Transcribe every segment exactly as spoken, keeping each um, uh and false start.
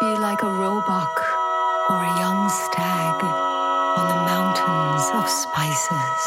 be like a roebuck or a young stag on the mountains of spices.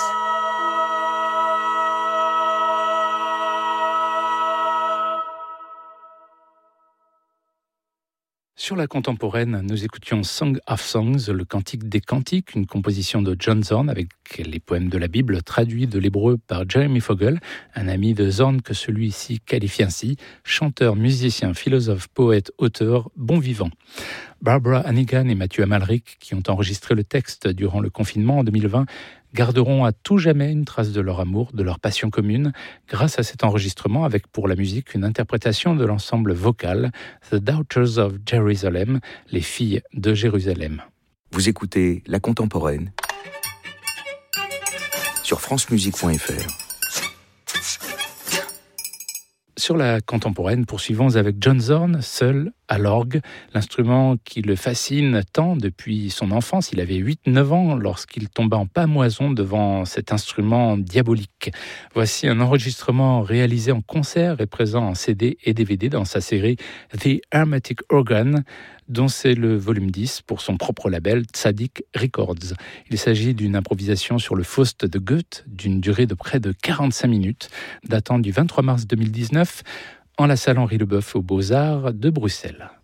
Sur la contemporaine, nous écoutions Song of Songs, le cantique des cantiques, une composition de John Zorn avec les poèmes de la Bible traduits de l'hébreu par Jeremy Fogel, un ami de Zorn que celui-ci qualifie ainsi, chanteur, musicien, philosophe, poète, auteur, bon vivant. Barbara Hannigan et Mathieu Amalric, qui ont enregistré le texte durant le confinement en deux mille vingt, garderont à tout jamais une trace de leur amour, de leur passion commune, grâce à cet enregistrement avec pour la musique une interprétation de l'ensemble vocal The Daughters of Jerusalem, les filles de Jérusalem. Vous écoutez La Contemporaine sur francemusique point f r. Sur la contemporaine, poursuivons avec John Zorn, seul à l'orgue, l'instrument qui le fascine tant depuis son enfance. Il avait huit neuf ans lorsqu'il tomba en pâmoison devant cet instrument diabolique. Voici un enregistrement réalisé en concert et présent en C D et D V D dans sa série The Hermetic Organ, dont c'est le volume dix pour son propre label Tzadik Records. Il s'agit d'une improvisation sur le Faust de Goethe d'une durée de près de quarante-cinq minutes, datant du vingt-trois mars deux mille dix-neuf, en la salle Henri Leboeuf aux Beaux-Arts de Bruxelles.